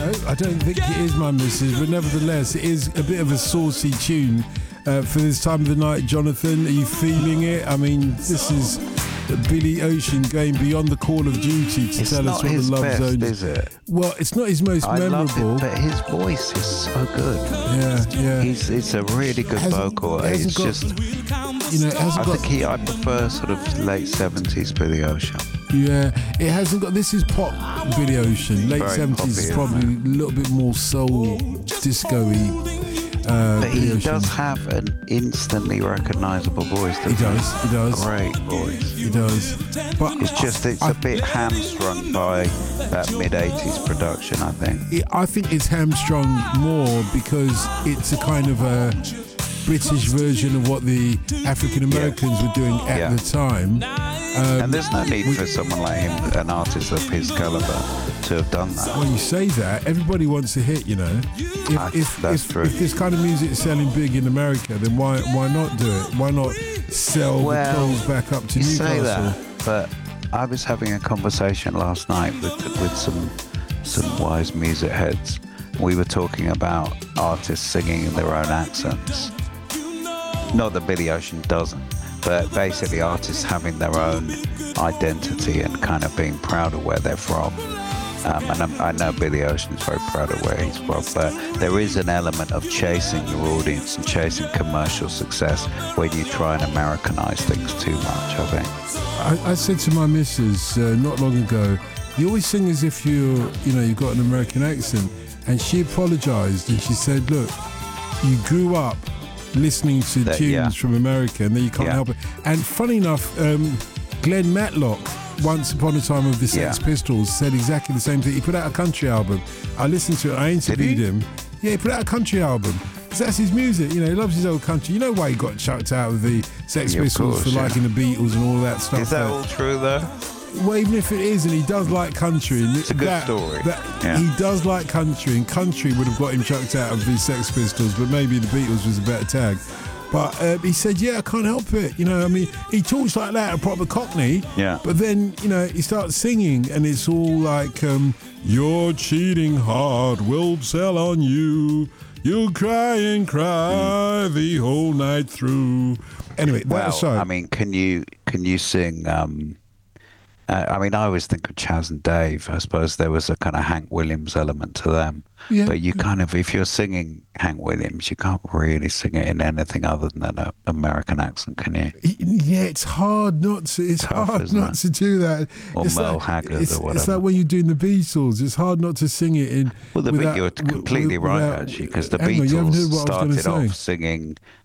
No, I don't think it is My Missus, but nevertheless, it is a bit of a saucy tune for this time of the night. Jonathan, are you feeling it? I mean, this is Billy Ocean going beyond the call of duty to tell us what the love zone is. It? Well, it's not his most memorable. Love it, but his voice is so good. Yeah. It's a really good vocal. It's just, I think I prefer sort of late 70s Billy Ocean. Yeah, it hasn't got. This is pop Billy Ocean. Late 70s is probably a little bit more soul, disco-y. But he does have an instantly recognisable voice. He does. Great voice. He does. But it's a bit hamstrung by that mid-80s production, I think. I think it's hamstrung more because it's a kind of a British version of what the African Americans were doing at the time. And there's no need for someone like him, an artist of his caliber, to have done that. When you say that, everybody wants a hit, you know. That's true. If this kind of music is selling big in America, then why not do it? Why not sell the coals back up to Newcastle? You say that, but I was having a conversation last night with some wise music heads. We were talking about artists singing in their own accents. Not that Billy Ocean doesn't, but basically artists having their own identity and kind of being proud of where they're from. And I know Billy Ocean is very proud of where he's from, but there is an element of chasing your audience and chasing commercial success when you try and Americanize things too much, I think. I said to my missus not long ago, you always sing as if you've got an American accent. And she apologized and she said, look, you grew up listening to tunes from America and then you can't help it. And funny enough, Glenn Matlock, once upon a time of the Sex Pistols, said exactly the same thing. He put out a country album. I listened to it. I interviewed him. Yeah, he put out a country album. So that's his music. You know, he loves his old country. You know why he got chucked out of the Sex Pistols for liking the Beatles and all that stuff. Is that all true, though? Well, even if it is, and he does like country. And it's a good story. He does like country, and country would have got him chucked out of the Sex Pistols, but maybe the Beatles was a better tag. But he said, I can't help it. You know, I mean, he talks like that, a proper Cockney. Yeah. But then, he starts singing, and it's all like, your cheating heart will sell on you. You'll cry and cry the whole night through. Anyway, I mean, can you sing... I always think of Chaz and Dave. I suppose there was a kind of Hank Williams element to them. Yeah. But you kind of, if you're singing Hank Williams, you can't really sing it in anything other than an American accent, can you? Yeah, it's hard not to. It's hard not to do that. Or Merle Haggard or whatever. It's like when you're doing the Beatles. It's hard not to sing it in. Well, you're completely right, actually, because the Beatles started off singing